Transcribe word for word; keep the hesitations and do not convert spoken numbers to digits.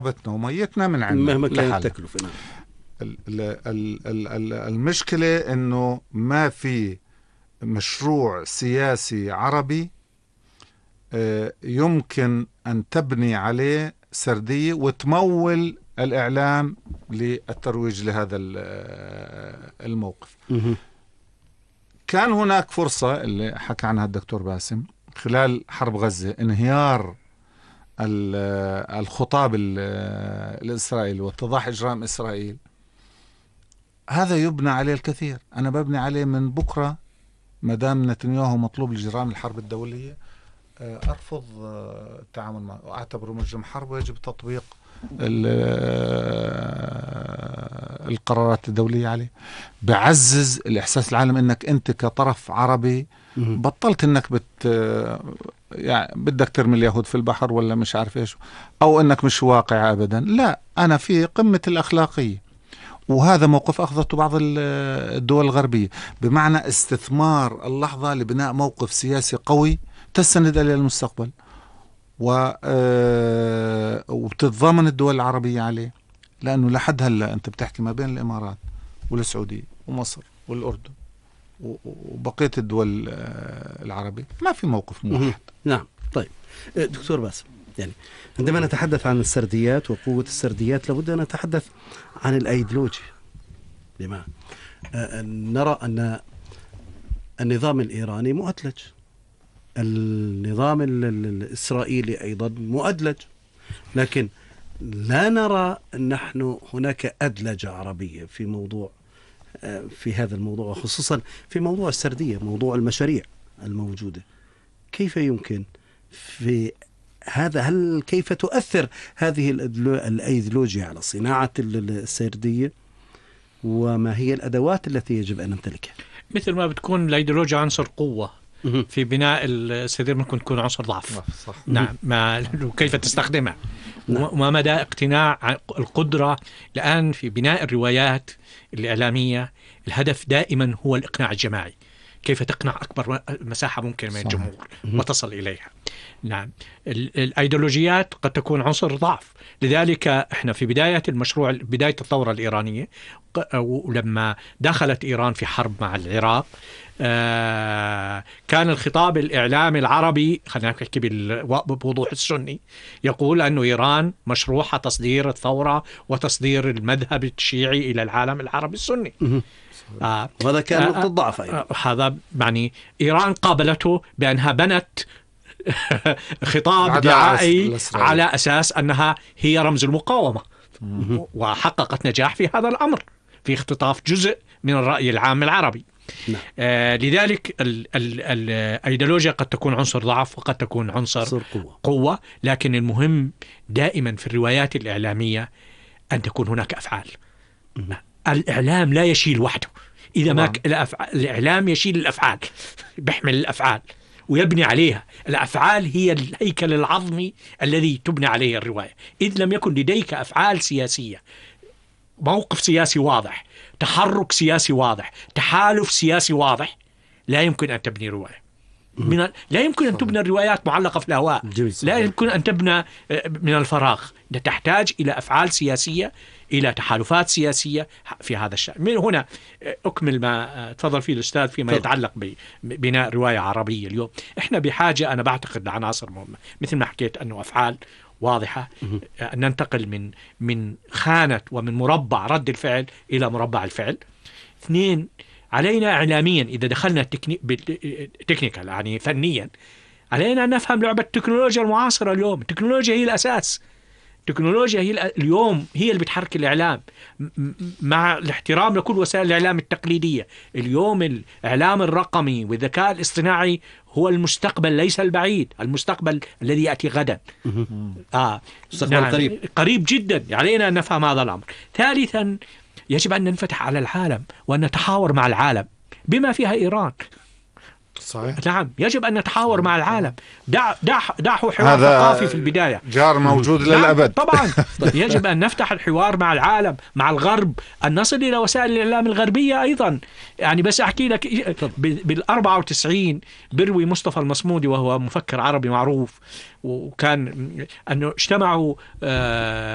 بتنا وميتنا من عندنا مهما كانت التكلفة. نعم. المشكلة إنه ما في مشروع سياسي عربي يمكن أن تبني عليه سردية وتمول الإعلام للترويج لهذا الموقف. كان هناك فرصة اللي حكى عنها الدكتور باسم خلال حرب غزة، انهيار الخطاب الإسرائيلي واتضاح إجرام إسرائيل، هذا يبنى عليه الكثير. أنا ببني عليه من بكرة مدام نتنياهو مطلوب لجرام الحرب الدولية، أرفض التعامل معه وأعتبره مجرم حرب، ويجب تطبيق القرارات الدولية عليه. بعزز الإحساس العالم أنك أنت كطرف عربي بطلت أنك بت يعني بدك ترمي اليهود في البحر ولا مش عارف إيش، أو أنك مش واقع أبدا. لا، أنا في قمة الأخلاقية، وهذا موقف أخذته بعض الدول الغربية، بمعنى استثمار اللحظة لبناء موقف سياسي قوي تستند إلى المستقبل، وبتتضامن الدول العربية عليه. لأنه لحد هلا أنت بتحكي ما بين الإمارات والسعودية ومصر والأردن وبقية الدول العربية، ما في موقف موحد. نعم. طيب دكتور باسم، يعني عندما نتحدث عن السرديات وقوة السرديات لابد أن نتحدث عن الأيديولوجيا. لما نرى أن النظام الإيراني مؤدلج، النظام الإسرائيلي أيضا مؤدلج، لكن لا نرى نحن هناك أدلجة عربية في موضوع في هذا الموضوع، وخصوصا في موضوع السردية، موضوع المشاريع الموجودة. كيف يمكن في هذا، هل كيف تؤثر هذه الأيديولوجيا على صناعة السردية، وما هي الأدوات التي يجب أن نمتلكها؟ مثل ما بتكون الأيديولوجيا عنصر قوة في بناء السردية، ممكن تكون عنصر ضعف. صح. نعم. ما وكيف تستخدمها، وما مدى اقتناع القدرة. الآن في بناء الروايات الإعلامية الهدف دائما هو الإقناع الجماعي، كيف تقنع أكبر مساحة ممكن من الجمهور وتصل إليها. نعم. الأيديولوجيات قد تكون عنصر ضعف، لذلك احنا في بداية المشروع، بداية الثورة الإيرانية، ولما دخلت إيران في حرب مع العراق، كان الخطاب الإعلامي العربي، خلينا نحكي بوضوح السني، يقول أن إيران مشروعها تصدير الثورة وتصدير المذهب الشيعي إلى العالم العربي السني. آه وهذا كان نقطة ضعف. آه هذا يعني إيران قابلته بأنها بنت خطاب دعائي على أساس أنها هي رمز المقاومة، وحققت نجاح في هذا الأمر في اختطاف جزء من الرأي العام العربي. آه لذلك الأيديولوجيا قد تكون عنصر ضعف وقد تكون عنصر قوة. قوة، لكن المهم دائما في الروايات الإعلامية أن تكون هناك أفعال. الإعلام لا يشيل وحده، إذا ما الإعلام يشيل الأفعال، بيحمل الأفعال ويبني عليها. الأفعال هي الهيكل العظمي الذي تبني عليه الرواية. إذ لم يكن لديك أفعال سياسية، موقف سياسي واضح، تحرك سياسي واضح، تحالف سياسي واضح، لا يمكن أن تبني رواية. من لا يمكن أن تبنى الروايات معلقة في الهواء، لا يمكن أن تبنى من الفراغ. تحتاج إلى أفعال سياسية، إلى تحالفات سياسية في هذا الشأن. من هنا أكمل ما تفضل فيه الأستاذ فيما يتعلق ببناء رواية عربية. اليوم إحنا بحاجة، أنا بعتقد، لعناصر مهمة، مثل ما حكيت أنه أفعال واضحة، أن ننتقل من من خانة ومن مربع رد الفعل إلى مربع الفعل. اثنين، علينا إعلاميا إذا دخلنا تكنيكال يعني فنيا، علينا أن نفهم لعبة التكنولوجيا المعاصرة. اليوم التكنولوجيا هي الأساس، التكنولوجيا هي اليوم هي اللي بتحرك الإعلام، مع الاحترام لكل وسائل الإعلام التقليدية. اليوم الإعلام الرقمي والذكاء الاصطناعي هو المستقبل، ليس البعيد، المستقبل الذي يأتي غدا. آه مستقبل قريب قريب جدا. علينا أن نفهم هذا الأمر. ثالثا، يجب أن ننفتح على العالم وأن نتحاور مع العالم بما فيها إيران. صحيح. نعم، يجب أن نتحاور مع العالم. دع دع دعوا حوار ثقافي في البداية، جار موجود نعم للأبد. طبعا يجب أن نفتح الحوار مع العالم، مع الغرب، أن نصل إلى وسائل الإعلام الغربية أيضا. يعني بس أحكي لك، بالأربعة وتسعين بروي مصطفى المصمودي، وهو مفكر عربي معروف، وكان أنه اجتمعوا